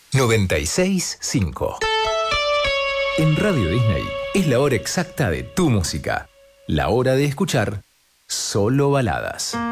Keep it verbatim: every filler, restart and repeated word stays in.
noventa y seis punto cinco. En Radio Disney es la hora exacta de tu música. La hora de escuchar solo baladas.